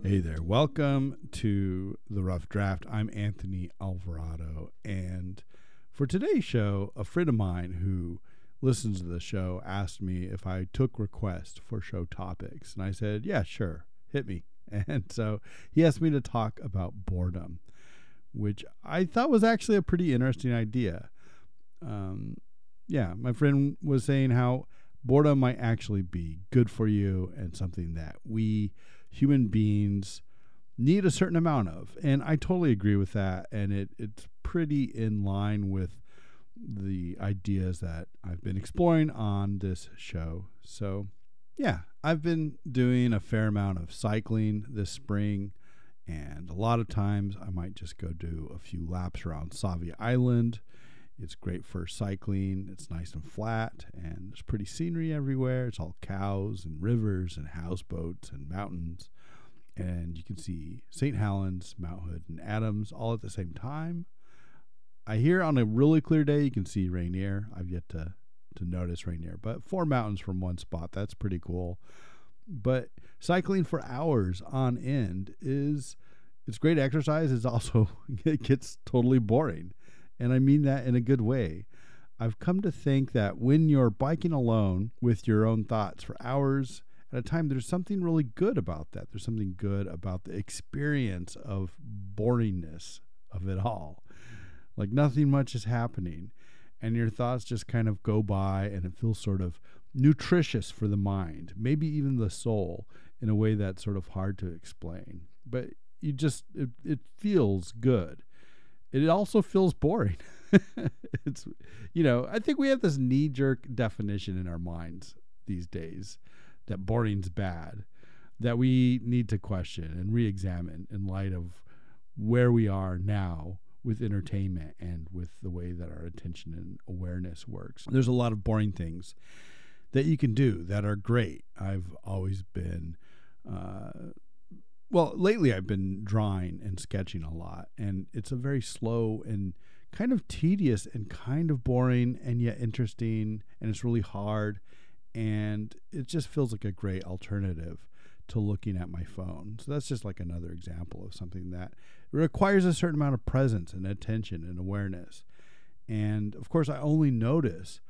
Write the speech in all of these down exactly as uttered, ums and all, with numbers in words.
Hey there. Welcome to The Rough Draft. I'm Anthony Alvarado. And for today's show, a friend of mine who listens to the show asked me if I took requests for show topics. And I said, yeah, sure. Hit me. And so he asked me to talk about boredom, which I thought was actually a pretty interesting idea. Um, yeah, my friend was saying how boredom might actually be good for you and something that we human beings need a certain amount of. And I totally agree with that. And it, it's pretty in line with the ideas that I've been exploring on this show. So yeah, I've been doing a fair amount of cycling this spring. And a lot of times I might just go do a few laps around Savia Island. It's great for cycling. It's nice and flat, and there's pretty scenery everywhere. It's all cows and rivers and houseboats and mountains. And you can see Saint Helens, Mount Hood, and Adams all at the same time. I hear on a really clear day you can see Rainier. I've yet to, to notice Rainier, but four mountains from one spot. That's pretty cool. But cycling for hours on end is it's great exercise. It's also, it gets totally boring. And I mean that in a good way. I've come to think that when you're biking alone with your own thoughts for hours at a time, there's something really good about that. There's something good about the experience of boringness of it all. Like nothing much is happening. And your thoughts just kind of go by, and it feels sort of nutritious for the mind, maybe even the soul, in a way that's sort of hard to explain. But you just, it, it feels good. It also feels boring. It's, you know, I think we have this knee-jerk definition in our minds these days that boring's bad, that we need to question and re-examine in light of where we are now with entertainment and with the way that our attention and awareness works. There's a lot of boring things that you can do that are great. I've always been... Uh, Well, lately I've been drawing and sketching a lot, and it's a very slow and kind of tedious and kind of boring and yet interesting, and it's really hard, and it just feels like a great alternative to looking at my phone. So that's just like another example of something that requires a certain amount of presence and attention and awareness. And of course, I only notice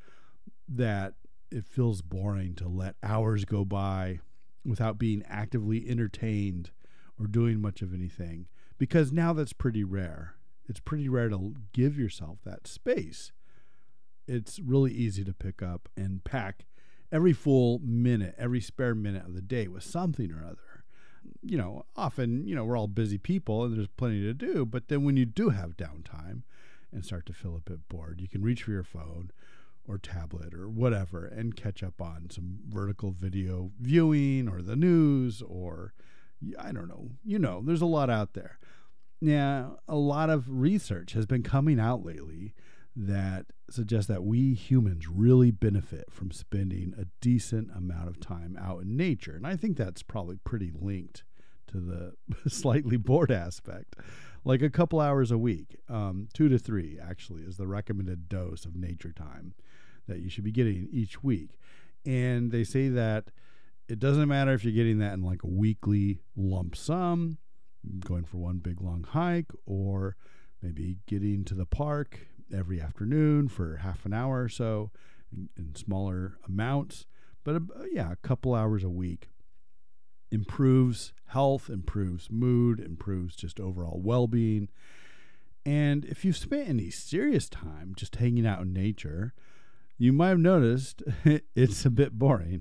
that it feels boring to let hours go by without being actively entertained or doing much of anything, because now that's pretty rare. It's pretty rare to give yourself that space. It's really easy to pick up and pack every full minute, every spare minute of the day with something or other. You know, often, you know, we're all busy people and there's plenty to do, but then when you do have downtime and start to feel a bit bored, you can reach for your phone or tablet or whatever and catch up on some vertical video viewing or the news, or I don't know, you know, there's a lot out there. Now, a lot of research has been coming out lately that suggests that we humans really benefit from spending a decent amount of time out in nature. And I think that's probably pretty linked to the slightly bored aspect. Like a couple hours a week, um, two to three actually is the recommended dose of nature time that you should be getting each week. And they say that it doesn't matter if you're getting that in like a weekly lump sum, going for one big long hike, or maybe getting to the park every afternoon for half an hour or so in, in smaller amounts. But uh, yeah, a couple hours a week improves health, improves mood, improves just overall well-being. And if you've spent any serious time just hanging out in nature, you might have noticed it's a bit boring.